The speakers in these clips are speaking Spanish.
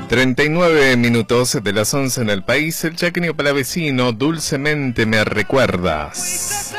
39 minutos de las 11 en el país. El chaqueño palavecino, dulcemente me recuerdas.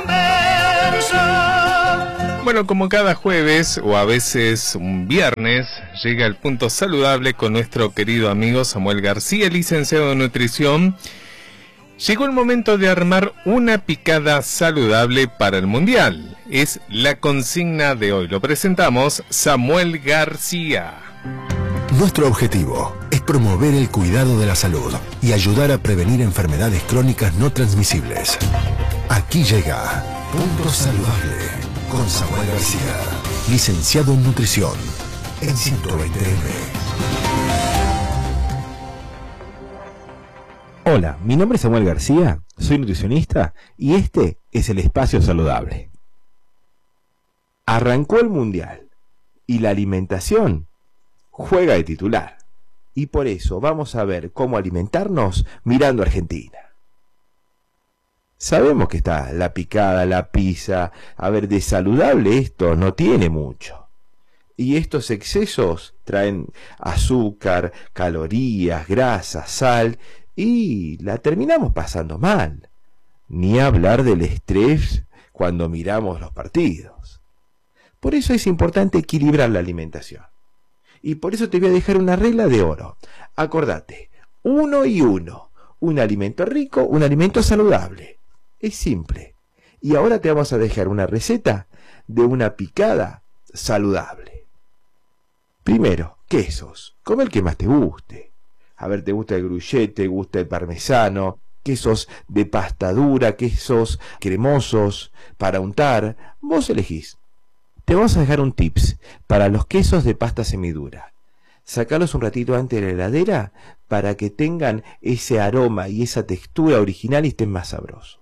Bueno, como cada jueves o a veces un viernes, llega el punto saludable con nuestro querido amigo Samuel García, licenciado en nutrición. Llegó el momento de armar una picada saludable para el Mundial. Es la consigna de hoy. Lo presentamos, Samuel García. Nuestro objetivo es promover el cuidado de la salud y ayudar a prevenir enfermedades crónicas no transmisibles. Aquí llega Punto Saludable con Samuel García, licenciado en nutrición, en 120M. Hola, mi nombre es Samuel García, soy nutricionista y este es el Espacio Saludable. Arrancó el Mundial y la alimentación juega de titular. Y por eso vamos a ver cómo alimentarnos mirando a Argentina. Sabemos que está la picada, la pizza. A ver, de saludable esto no tiene mucho. Y estos excesos traen azúcar, calorías, grasa, sal, y la terminamos pasando mal. Ni hablar del estrés cuando miramos los partidos. Por eso es importante equilibrar la alimentación. Y por eso te voy a dejar una regla de oro. Acordate, 1 y 1. Un alimento rico, un alimento saludable. Es simple. Y ahora te vamos a dejar una receta de una picada saludable. Primero, quesos. Come el que más te guste. A ver, ¿te gusta el gruyere? ¿Te gusta el parmesano? Quesos de pasta dura, quesos cremosos para untar. Vos elegís. Te vamos a dejar un tips para los quesos de pasta semidura. Sacalos un ratito antes de la heladera para que tengan ese aroma y esa textura original y estén más sabrosos.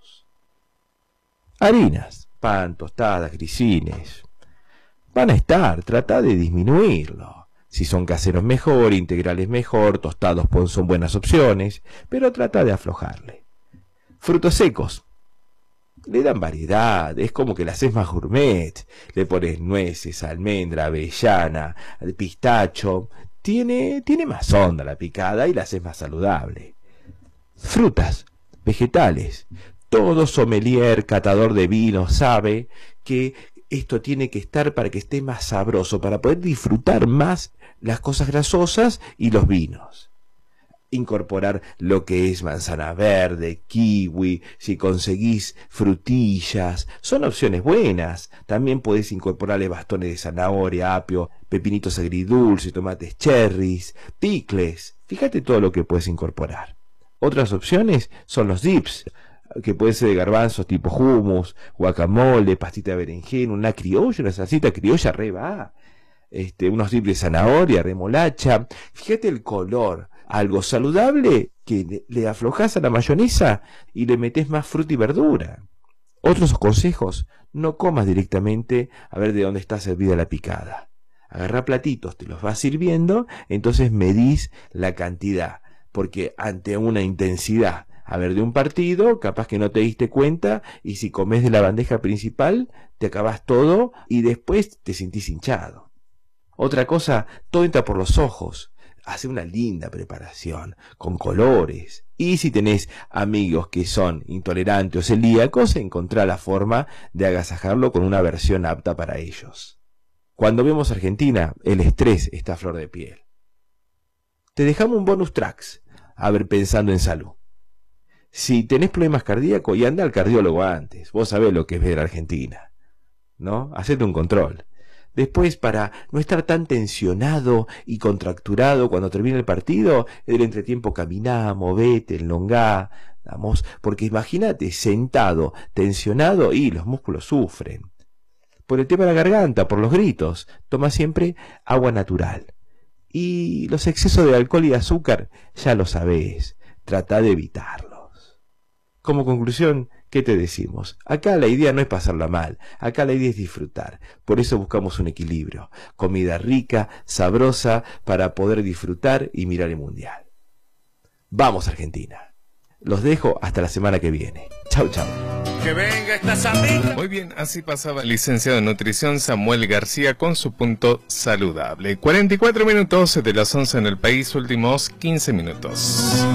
Harinas, pan, tostadas, grisines. Van a estar, trata de disminuirlo. Si son caseros mejor, integrales mejor, tostados son buenas opciones, pero trata de aflojarle. Frutos secos. Le dan variedad, es como que la haces más gourmet. Le pones nueces, almendra, avellana, pistacho. Tiene más onda la picada y la haces más saludable. Frutas, vegetales. Todo sommelier, catador de vino sabe que esto tiene que estar para que esté más sabroso, para poder disfrutar más las cosas grasosas y los vinos. Incorporar lo que es manzana verde, kiwi, si conseguís frutillas, son opciones buenas. También podés incorporarle bastones de zanahoria, apio, pepinitos agridulces, tomates cherries, picles. Fíjate todo lo que puedes incorporar. Otras opciones son los dips, que puede ser de garbanzos tipo hummus, guacamole, pastita de berenjena, una criolla, una salsita criolla re va. Unos dips de zanahoria, remolacha. Fíjate el color. Algo saludable que le aflojás a la mayonesa y le metés más fruta y verdura. Otros consejos, no comas directamente a ver de dónde está servida la picada. Agarrá platitos, te los vas sirviendo, entonces medís la cantidad, porque ante una intensidad, a ver, de un partido, capaz que no te diste cuenta, y si comes de la bandeja principal, te acabás todo y después te sentís hinchado. Otra cosa, todo entra por los ojos. Hace una linda preparación, con colores. Y si tenés amigos que son intolerantes o celíacos, encontrá la forma de agasajarlo con una versión apta para ellos. Cuando vemos Argentina, el estrés está a flor de piel. Te dejamos un bonus tracks, a ver, pensando en salud. Si tenés problemas cardíacos, y anda al cardiólogo antes. Vos sabés lo que es ver a Argentina, ¿no? Hacete un control. Después, para no estar tan tensionado y contracturado cuando termine el partido, en el entretiempo caminá, movete, elongá, vamos, porque imagínate, sentado, tensionado, y los músculos sufren. Por el tema de la garganta, por los gritos, toma siempre agua natural. Y los excesos de alcohol y de azúcar, ya lo sabés, trata de evitarlos. Como conclusión, ¿qué te decimos? Acá la idea no es pasarla mal, acá la idea es disfrutar. Por eso buscamos un equilibrio. Comida rica, sabrosa, para poder disfrutar y mirar el Mundial. ¡Vamos, Argentina! Los dejo hasta la semana que viene. Chau, chau. Que venga esta sandita. Muy bien, así pasaba el licenciado en nutrición Samuel García con su punto saludable. 44 minutos de las 11 en el país, últimos 15 minutos.